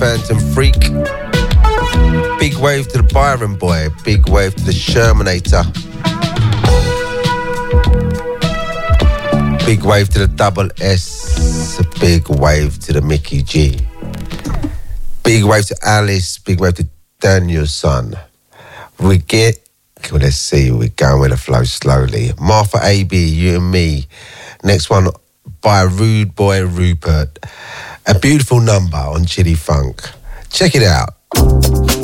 Phantom Freak. Big wave to the Byron Boy. Big wave to the Shermanator. Big wave to the Double S. A big wave to the Mickey G. Big wave to Alice. Big wave to Danielson. Let's see, we're going with the flow slowly. Martha AB, You and Me. Next one by Rude Boy Rupert. A beautiful number on Chili Funk. Check it out.